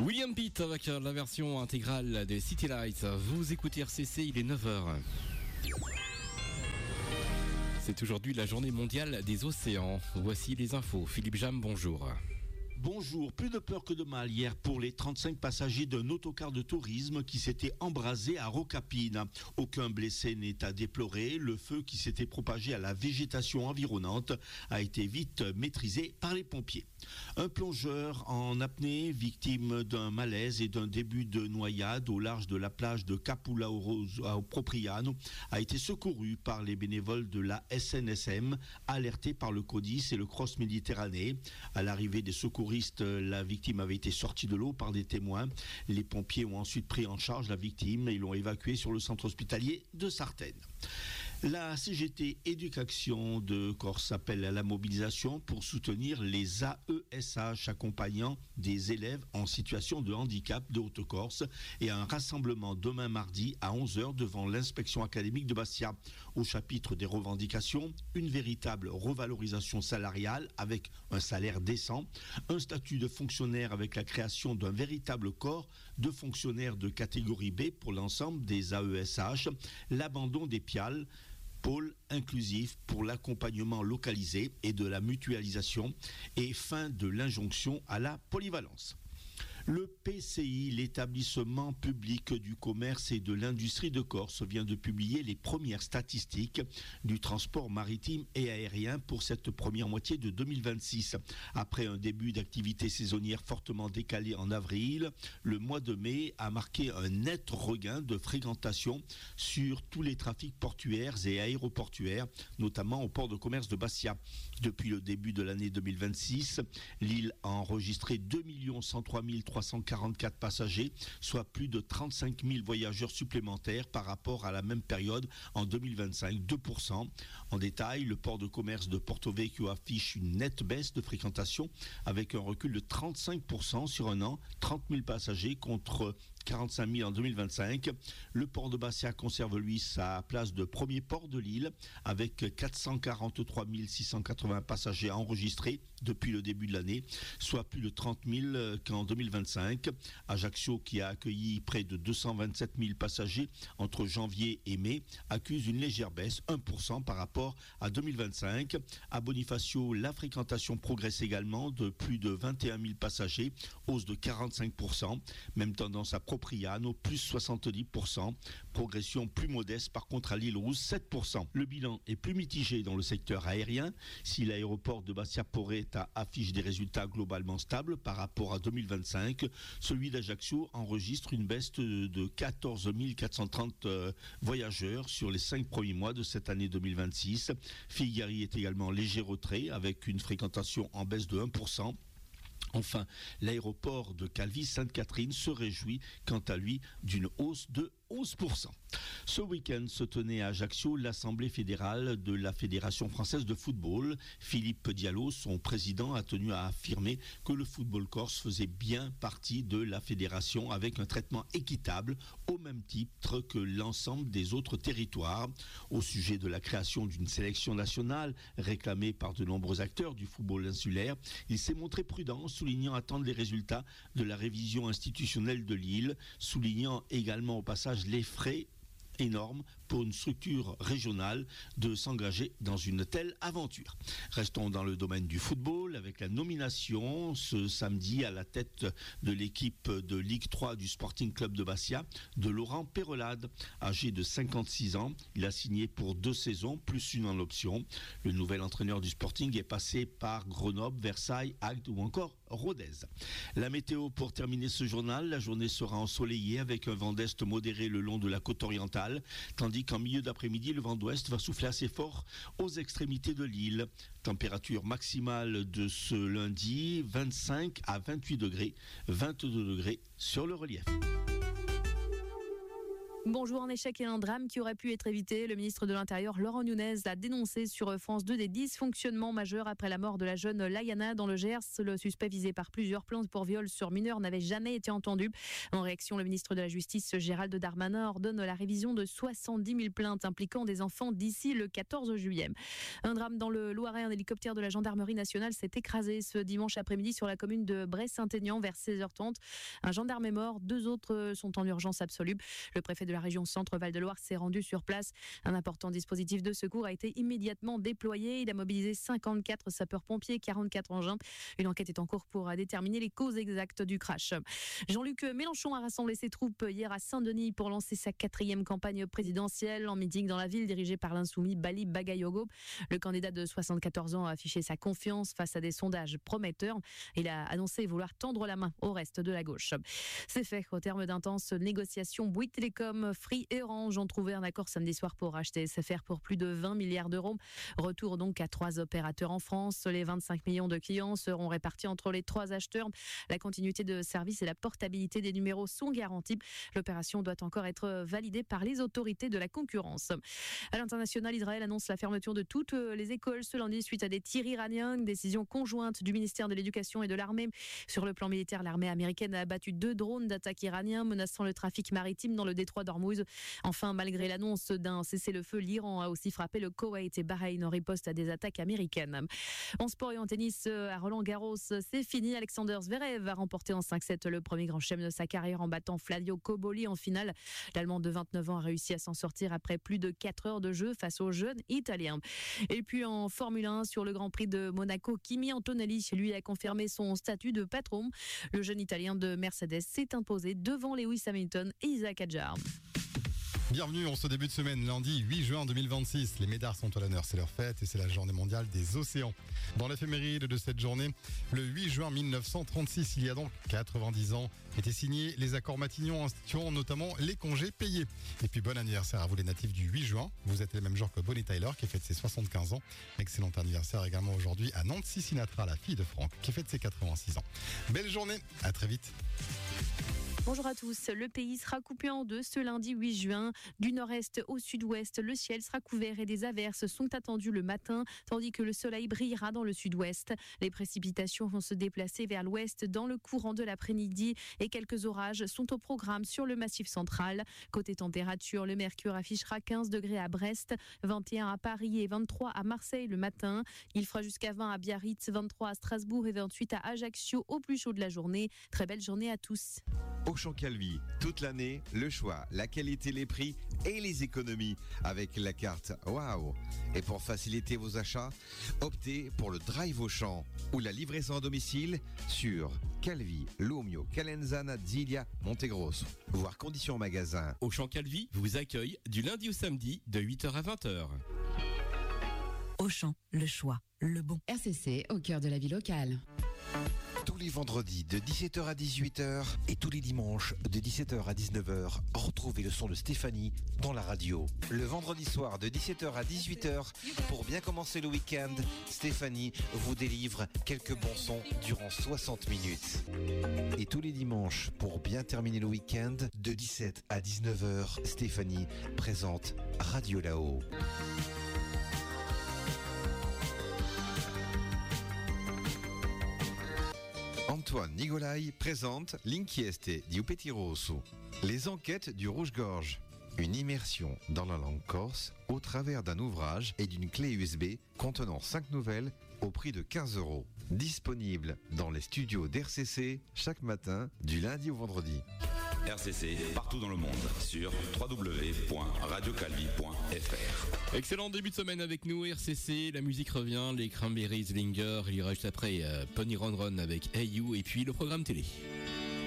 William Pitt avec la version intégrale de City Lights. Vous écoutez RCC, il est 9h. C'est aujourd'hui la journée mondiale des océans. Voici les infos. Philippe Jam, bonjour. Bonjour, plus de peur que de mal hier pour les 35 passagers d'un autocar de tourisme qui s'était embrasé à Rocapine. Aucun blessé n'est à déplorer. Le feu qui s'était propagé à la végétation environnante a été vite maîtrisé par les pompiers. Un plongeur en apnée, victime d'un malaise et d'un début de noyade au large de la plage de Capula au Propriano, a été secouru par les bénévoles de la SNSM, alertés par le CODIS et le Cross Méditerranée. À l'arrivée des secouristes, la victime avait été sortie de l'eau par des témoins. Les pompiers ont ensuite pris en charge la victime et l'ont évacuée sur le centre hospitalier de Sartène. La CGT Éducation de Corse appelle à la mobilisation pour soutenir les AESH accompagnant des élèves en situation de handicap de Haute-Corse et un rassemblement demain mardi à 11h devant l'inspection académique de Bastia. Au chapitre des revendications, une véritable revalorisation salariale avec un salaire décent, un statut de fonctionnaire avec la création d'un véritable corps de fonctionnaires de catégorie B pour l'ensemble des AESH, l'abandon des PIAL, pôle inclusif pour l'accompagnement localisé et de la mutualisation et fin de l'injonction à la polyvalence. Le PCI, l'établissement public du commerce et de l'industrie de Corse, vient de publier les premières statistiques du transport maritime et aérien pour cette première moitié de 2026. Après un début d'activité saisonnière fortement décalé en avril, le mois de mai a marqué un net regain de fréquentation sur tous les trafics portuaires et aéroportuaires, notamment au port de commerce de Bastia. Depuis le début de l'année 2026, l'île a enregistré 2 103 344 passagers, soit plus de 35 000 voyageurs supplémentaires par rapport à la même période en 2025, 2%. En détail, le port de commerce de Porto Vecchio affiche une nette baisse de fréquentation avec un recul de 35% sur un an, 30 000 passagers contre 45 000 en 2025. Le port de Bastia conserve, lui, sa place de premier port de l'île avec 443 680 passagers enregistrés depuis le début de l'année, soit plus de 30 000 qu'en 2025. Ajaccio, qui a accueilli près de 227 000 passagers entre janvier et mai, accuse une légère baisse, 1% par rapport à 2025. À Bonifacio, la fréquentation progresse également de plus de 21 000 passagers, hausse de 45%. Même tendance à Propriano, plus 70%. Progression plus modeste par contre à l'île Rousse, 7%. Le bilan est plus mitigé dans le secteur aérien. Si l'aéroport de Bastia Porretta affiche des résultats globalement stables par rapport à 2025, celui d'Ajaccio enregistre une baisse de 14 430 voyageurs sur les 5 premiers mois de cette année 2026. Figari est également en léger retrait avec une fréquentation en baisse de 1%. Enfin, l'aéroport de Calvi-Sainte-Catherine se réjouit quant à lui d'une hausse de 11%. Ce week-end se tenait à Ajaccio l'Assemblée fédérale de la Fédération française de football. Philippe Diallo, son président, a tenu à affirmer que le football corse faisait bien partie de la fédération avec un traitement équitable au même titre que l'ensemble des autres territoires. Au sujet de la création d'une sélection nationale réclamée par de nombreux acteurs du football insulaire, il s'est montré prudent, soulignant attendre les résultats de la révision institutionnelle de l'île, soulignant également au passage les frais énorme pour une structure régionale de s'engager dans une telle aventure. Restons dans le domaine du football avec la nomination ce samedi à la tête de l'équipe de Ligue 3 du Sporting Club de Bastia de Laurent Perrelade. Âgé de 56 ans, il a signé pour 2 saisons, plus une en option. Le nouvel entraîneur du Sporting est passé par Grenoble, Versailles, Agde ou encore Rodez. La météo pour terminer ce journal, la journée sera ensoleillée avec un vent d'est modéré le long de la côte orientale, tandis qu'en milieu d'après-midi, le vent d'ouest va souffler assez fort aux extrémités de l'île. Température maximale de ce lundi, 25 à 28 degrés, 22 degrés sur le relief. Bonjour, un échec et un drame qui aurait pu être évité. Le ministre de l'Intérieur, Laurent Nunez, a dénoncé sur France 2 des dysfonctionnements majeurs après la mort de la jeune Layana dans le Gers. Le suspect visé par plusieurs plaintes pour viol sur mineur n'avait jamais été entendu. En réaction, le ministre de la Justice, Gérald Darmanin, ordonne la révision de 70 000 plaintes impliquant des enfants d'ici le 14 juillet. Un drame dans le Loiret, un hélicoptère de la gendarmerie nationale s'est écrasé ce dimanche après-midi sur la commune de Bray-Saint-Aignan vers 16h30. Un gendarme est mort, 2 autres sont en urgence absolue. Le préfet de la région Centre Val-de-Loire s'est rendu sur place. Un important dispositif de secours a été immédiatement déployé. Il a mobilisé 54 sapeurs-pompiers, 44 engins. Une enquête est en cours pour déterminer les causes exactes du crash. Jean-Luc Mélenchon a rassemblé ses troupes hier à Saint-Denis pour lancer sa 4e campagne présidentielle en meeting dans la ville dirigé par l'insoumis Bali Bagayogo. Le candidat de 74 ans a affiché sa confiance face à des sondages prometteurs. Il a annoncé vouloir tendre la main au reste de la gauche. C'est fait. Au terme d'intenses négociations, Bouygues Télécom, Free et Orange ont trouvé un accord samedi soir pour racheter SFR pour plus de 20 milliards d'euros. Retour donc à 3 opérateurs en France. Les 25 millions de clients seront répartis entre les 3 acheteurs. La continuité de service et la portabilité des numéros sont garanties. L'opération doit encore être validée par les autorités de la concurrence. À l'international, Israël annonce la fermeture de toutes les écoles ce lundi suite à des tirs iraniens. Une décision conjointe du ministère de l'Éducation et de l'Armée. Sur le plan militaire, l'armée américaine a abattu 2 drones d'attaque iraniens menaçant le trafic maritime dans le détroit d'Ormuz. Enfin, malgré l'annonce d'un cessez-le-feu, l'Iran a aussi frappé le Koweït et Bahreïn en riposte à des attaques américaines. En sport et en tennis, à Roland-Garros, c'est fini. Alexander Zverev a remporté en 5-7 le premier grand chelem de sa carrière en battant Flavio Cobolli en finale. L'Allemand de 29 ans a réussi à s'en sortir après plus de 4 heures de jeu face au jeune Italien. Et puis en Formule 1, sur le Grand Prix de Monaco, Kimi Antonelli, lui, a confirmé son statut de patron. Le jeune Italien de Mercedes s'est imposé devant Lewis Hamilton et Isaac Hadjar. Bienvenue en ce début de semaine, lundi 8 juin 2026. Les médards sont à l'honneur, c'est leur fête et c'est la journée mondiale des océans. Dans l'éphéméride de cette journée, le 8 juin 1936, il y a donc 90 ans, étaient signés les accords Matignon instituant notamment les congés payés. Et puis bon anniversaire à vous les natifs du 8 juin. Vous êtes les mêmes jours que Bonnie Tyler qui fête ses 75 ans. Excellent anniversaire également aujourd'hui à Nancy Sinatra, la fille de Franck, qui fête ses 86 ans. Belle journée, à très vite. Bonjour à tous. Le pays sera coupé en deux ce lundi 8 juin. Du nord-est au sud-ouest, le ciel sera couvert et des averses sont attendues le matin, tandis que le soleil brillera dans le sud-ouest. Les précipitations vont se déplacer vers l'ouest dans le courant de l'après-midi et quelques orages sont au programme sur le massif central. Côté température, le mercure affichera 15 degrés à Brest, 21 à Paris et 23 à Marseille le matin. Il fera jusqu'à 20 à Biarritz, 23 à Strasbourg et 28 à Ajaccio au plus chaud de la journée. Très belle journée à tous. Auchan Calvi, toute l'année, le choix, la qualité, les prix et les économies avec la carte Waouh. Et pour faciliter vos achats, optez pour le Drive Auchan ou la livraison à domicile sur Calvi, Lumio, Calenzana, Zilia, Montegrosso. Voir conditions en magasin. Auchan Calvi vous accueille du lundi au samedi de 8h à 20h. Auchan, le choix, le bon. RCC au cœur de la vie locale. Tous les vendredis de 17h à 18h et tous les dimanches de 17h à 19h, retrouvez le son de Stéphanie dans la radio. Le vendredi soir de 17h à 18h, pour bien commencer le week-end, Stéphanie vous délivre quelques bons sons durant 60 minutes. Et tous les dimanches, pour bien terminer le week-end, de 17 à 19h, Stéphanie présente Radio Là-haut. Antoine Nigolai présente L'inchieste di Upeti Rosso, les enquêtes du Rouge-Gorge. Une immersion dans la langue corse au travers d'un ouvrage et d'une clé USB contenant 5 nouvelles au prix de 15 €. Disponible dans les studios d'RCC chaque matin du lundi au vendredi. RCC, partout dans le monde, sur www.radiocalvi.fr. Excellent début de semaine avec nous, RCC, la musique revient, les Cranberries linger, il y aura juste après Pony Ron Ron avec Hey You et puis le programme télé.